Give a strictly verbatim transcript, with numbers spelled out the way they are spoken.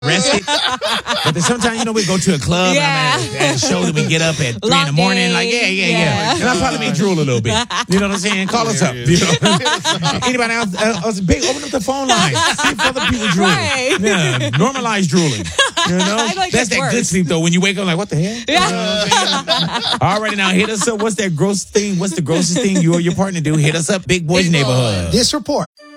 rested. But then sometimes, you know, we go to a club Yeah. and I'm at, at a show that we get up at three Long in the morning. day. Like, yeah, yeah, yeah, Yeah. And I probably may drool a little bit. You know what I'm saying? Call us up. You know? Anybody else? Uh, uh, big, open up the phone line. See if other people drool. Right. Yeah, normalize drooling. You know? I like That's this that good worse. sleep, though. When you wake up, like, what the hell? Yeah. All right, now hit us up. What's that gross thing? What's the grossest thing you or your partner do? Hit us up, Big Boys Big Neighborhood. This report.